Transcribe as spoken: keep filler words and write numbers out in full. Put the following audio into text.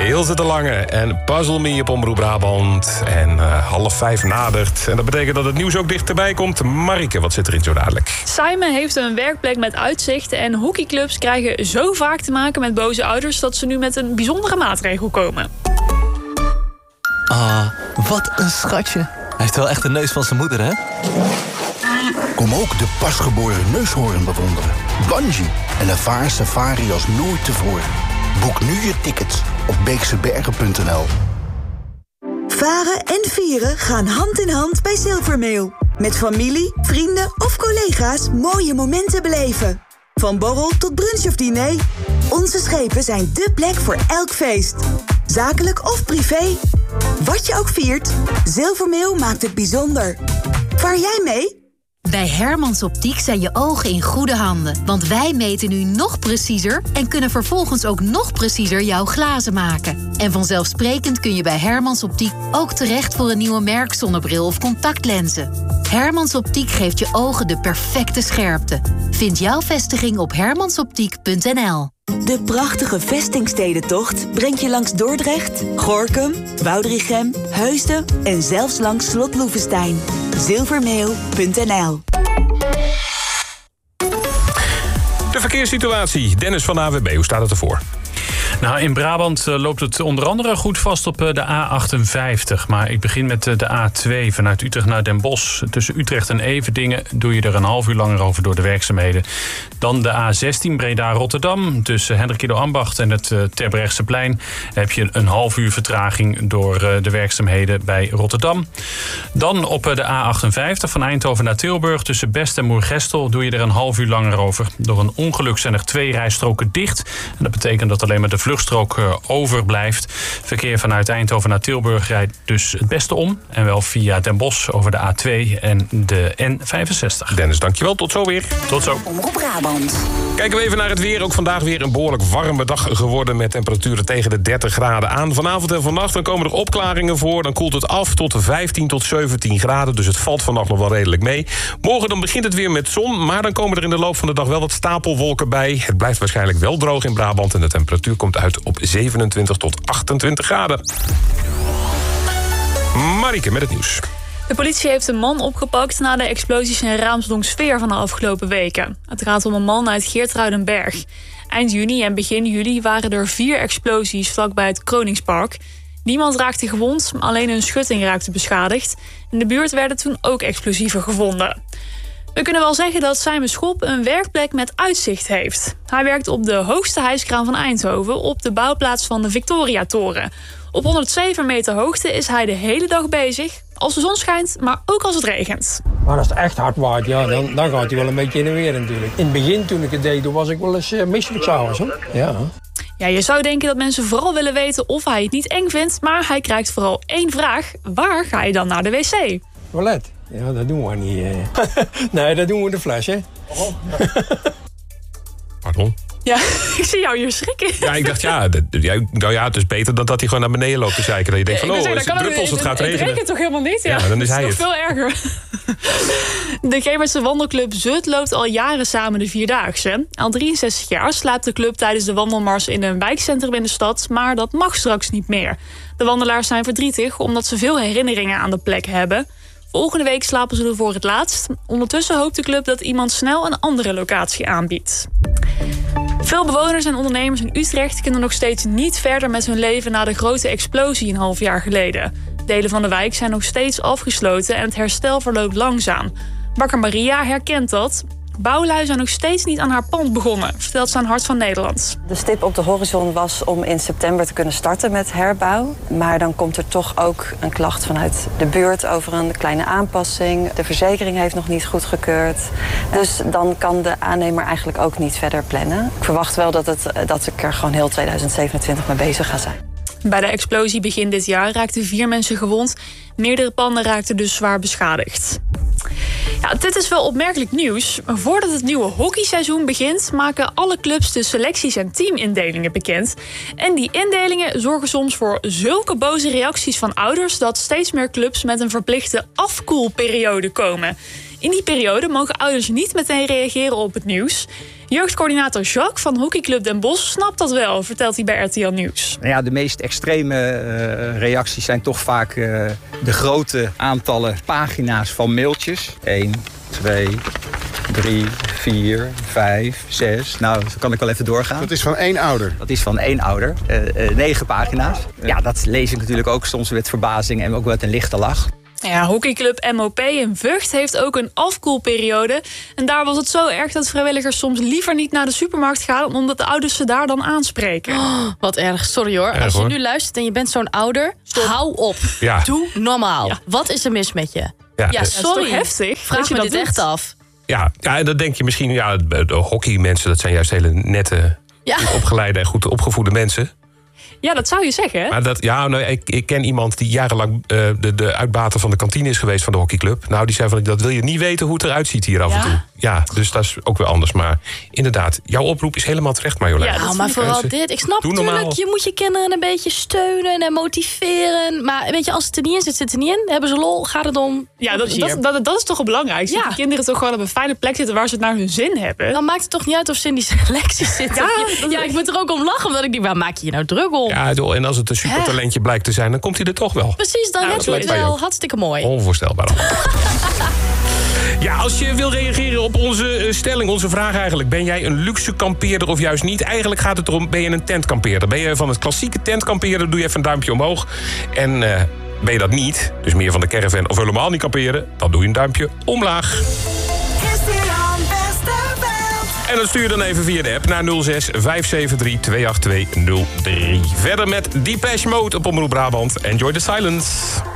Ilse de Lange en Puzzle Me op Omroep Brabant. En uh, half vijf nadert. En dat betekent dat het nieuws ook dichterbij komt. Marike, wat zit erin zo dadelijk? Simon heeft een werkplek met uitzichten en hockeyclubs krijgen zo vaak te maken met boze ouders dat ze nu met een bijzondere maatregel komen. Ah, wat een schatje. Hij heeft wel echt de neus van zijn moeder, hè? Kom ook de pasgeboren neushoorn bewonderen. Bungee en ervaar safari als nooit tevoren. Boek nu je tickets op beeksebergen punt n l. Varen en vieren gaan hand in hand bij Zilvermail. Met familie, vrienden of collega's mooie momenten beleven. Van borrel tot brunch of diner. Onze schepen zijn dé plek voor elk feest. Zakelijk of privé. Wat je ook viert, Zilvermail maakt het bijzonder. Vaar jij mee? Bij Hermans Optiek zijn je ogen in goede handen. Want wij meten nu nog preciezer en kunnen vervolgens ook nog preciezer jouw glazen maken. En vanzelfsprekend kun je bij Hermans Optiek ook terecht voor een nieuwe merkzonnebril of contactlenzen. Hermans Optiek geeft je ogen de perfecte scherpte. Vind jouw vestiging op hermansoptiek punt n l. De prachtige vestingstedentocht brengt je langs Dordrecht, Gorinchem, Woudrichem, Heusden en zelfs langs Slot Loevestein. Zilvermail punt n l. De verkeerssituatie. Dennis van de A W B, hoe staat het ervoor? Nou, in Brabant uh, loopt het onder andere goed vast op uh, de A achtenvijftig. Maar ik begin met uh, de A twee vanuit Utrecht naar Den Bosch. Tussen Utrecht en Everdingen doe je er een half uur langer over door de werkzaamheden. Dan de A zestien Breda-Rotterdam. Tussen Hendrik Ido Ambacht en het uh, Terbrechtseplein heb je een half uur vertraging door uh, de werkzaamheden bij Rotterdam. Dan op uh, de A achtenvijftig van Eindhoven naar Tilburg. Tussen Best en Moergestel doe je er een half uur langer over. Door een ongeluk zijn er twee rijstroken dicht. En dat betekent dat alleen maar de vluchtstrook uh, overblijft. Verkeer vanuit Eindhoven naar Tilburg rijdt dus het beste om. En wel via Den Bosch over de A twee en de N vijfenzestig. Dennis, dankjewel. Tot zo weer. Tot zo. Omroep Brabant. Kijken we even naar het weer. Ook vandaag weer een behoorlijk warme dag geworden met temperaturen tegen de dertig graden aan. Vanavond en vannacht dan komen er opklaringen voor. Dan koelt het af tot vijftien tot zeventien graden. Dus het valt vannacht nog wel redelijk mee. Morgen dan begint het weer met zon. Maar dan komen er in de loop van de dag wel wat stapelwolken bij. Het blijft waarschijnlijk wel droog in Brabant. En de temperatuur komt uit op zevenentwintig tot achtentwintig graden. Marike met het nieuws. De politie heeft een man opgepakt na de explosies in Raamsdonksveer van de afgelopen weken. Het gaat om een man uit Geertruidenberg. Eind juni en begin juli waren er vier explosies vlakbij het Kroningspark. Niemand raakte gewond, alleen een schutting raakte beschadigd. In de buurt werden toen ook explosieven gevonden. We kunnen wel zeggen dat Simon Schop een werkplek met uitzicht heeft. Hij werkt op de hoogste hijskraan van Eindhoven op de bouwplaats van de Victoriatoren. Op honderdzeven meter hoogte is hij de hele dag bezig. Als de zon schijnt, maar ook als het regent. Maar als het echt hard waait, ja, dan, dan gaat hij wel een beetje in en weer natuurlijk. In het begin, toen ik het deed, was ik wel eens uh, misselijk s'avonds, hoor. Ja. Ja, je zou denken dat mensen vooral willen weten of hij het niet eng vindt. Maar hij krijgt vooral één vraag. Waar ga je dan naar de wc? Toilet. Ja, dat doen we niet. Uh. Nee, dat doen we de fles, hè. Pardon? Ja, ik zie jou hier schrikken. Ja, ik dacht, ja, de, ja, nou ja, het is beter dan dat hij gewoon naar beneden loopt te zeiken. Dat je denkt van, oh, het druppels, het gaat regenen. Het regent toch helemaal niet? Ja, ja dan is hij het. het. Nog veel erger. De Gemerse wandelclub Zut loopt al jaren samen de Vierdaagse. Al drieënzestig jaar slaapt de club tijdens de wandelmars in een wijkcentrum in de stad. Maar dat mag straks niet meer. De wandelaars zijn verdrietig omdat ze veel herinneringen aan de plek hebben. Volgende week slapen ze er voor het laatst. Ondertussen hoopt de club dat iemand snel een andere locatie aanbiedt. Veel bewoners en ondernemers in Utrecht kunnen nog steeds niet verder met hun leven na de grote explosie een half jaar geleden. Delen van de wijk zijn nog steeds afgesloten en het herstel verloopt langzaam. Bakker Maria herkent dat. Bouwlui zijn nog steeds niet aan haar pand begonnen, vertelt ze aan Hart van Nederland. De stip op de horizon was om in september te kunnen starten met herbouw. Maar dan komt er toch ook een klacht vanuit de buurt over een kleine aanpassing. De verzekering heeft nog niet goedgekeurd. Dus dan kan de aannemer eigenlijk ook niet verder plannen. Ik verwacht wel dat, het, dat ik er gewoon heel tweeduizend zevenentwintig mee bezig ga zijn. Bij de explosie begin dit jaar raakten vier mensen gewond. Meerdere panden raakten dus zwaar beschadigd. Ja, dit is wel opmerkelijk nieuws. Voordat het nieuwe hockeyseizoen begint, maken alle clubs de selecties en teamindelingen bekend. En die indelingen zorgen soms voor zulke boze reacties van ouders dat steeds meer clubs met een verplichte afkoelperiode komen. In die periode mogen ouders niet meteen reageren op het nieuws. Jeugdcoördinator Jacques van Hockeyclub Den Bosch snapt dat wel, vertelt hij bij R T L Nieuws. Nou ja, de meest extreme uh, reacties zijn toch vaak uh, de grote aantallen pagina's van mailtjes. één, twee, drie, vier, vijf, zes. Nou, zo kan ik wel even doorgaan. Dat is van één ouder? Dat is van één ouder. Uh, uh, negen pagina's. Ja, dat lees ik natuurlijk ook soms met verbazing en ook met een lichte lach. Ja, hockeyclub M O P in Vught heeft ook een afkoelperiode. En daar was het zo erg dat vrijwilligers soms liever niet naar de supermarkt gaan, omdat de ouders ze daar dan aanspreken. Oh, wat erg, sorry hoor. Erg, Als je hoor. nu luistert en je bent zo'n ouder, Stop. hou op. Ja. Doe normaal. Ja. Wat is er mis met je? Ja, Ja, dat- Dat is sorry. toch heftig? Vraag dat je me dat dit doet. echt af. Ja, ja, en dan denk je misschien, ja, de hockeymensen, dat zijn juist hele nette, Ja. goed opgeleide en goed opgevoede mensen. Ja, dat zou je zeggen, hè? Maar dat, ja, nou, ik, ik ken iemand die jarenlang uh, de, de uitbater van de kantine is geweest van de hockeyclub. Nou, die zei van, dat wil je niet weten hoe het eruit ziet hier af Ja? en toe. Ja, dus dat is ook weer anders. Maar inderdaad, jouw oproep is helemaal terecht, Marjolein. Ja, dat Nou, maar vind ik vooral Mensen, dit. Ik snap doe natuurlijk, normaal. je moet je kinderen een beetje steunen en motiveren. Maar weet je, als het er niet in zit, zit het er niet in. Hebben ze lol, gaat het om Ja, dat, plezier. dat, dat, dat is toch het belangrijkste. Ja. Dat de kinderen toch gewoon op een fijne plek zitten waar ze het naar hun zin hebben. Dan maakt het toch niet uit of ze in die selecties zitten. Ja, Ja, dat- ja, ik moet er ook om lachen, omdat ik denk, waar maak je je nou druk om? Ja, joh, en als het een supertalentje blijkt te zijn, dan komt hij er toch wel. Precies, dan Nou, redt hij dat het lijkt mij wel. ook. Hartstikke mooi. Onvoorstelbaar. Ja, als je wil reageren op onze eh, stelling, onze vraag eigenlijk. Ben jij een luxe kampeerder of juist niet? Eigenlijk gaat het erom, ben je een tentkampeerder? Ben je van het klassieke tentkampeerder, doe je even een duimpje omhoog. En eh, ben je dat niet, dus meer van de caravan of helemaal niet kamperen, dan doe je een duimpje omlaag. En dan stuur je dan even via de app naar nul zes vijf zeven drie twee acht twee nul drie. Verder met Depeche Mode op Omroep Brabant. Enjoy the silence.